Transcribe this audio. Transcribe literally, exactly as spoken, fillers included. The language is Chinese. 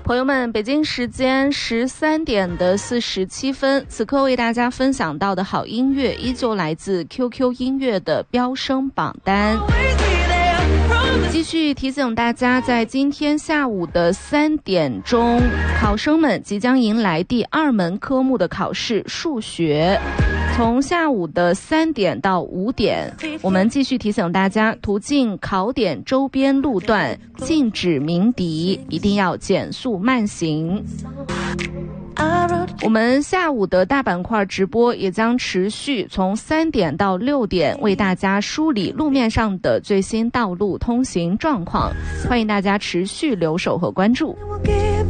朋友们，北京时间十三点的四十七分，此刻为大家分享到的好音乐依旧来自 Q Q 音乐的飙升榜单。继续提醒大家，在今天下午的三点钟，考生们即将迎来第二门科目的考试——数学。从下午的三点到五点，我们继续提醒大家，途径考点周边路段禁止鸣笛，一定要减速慢行。我们下午的大板块直播也将持续从三点到六点，为大家梳理路面上的最新道路通行状况，欢迎大家持续留守和关注。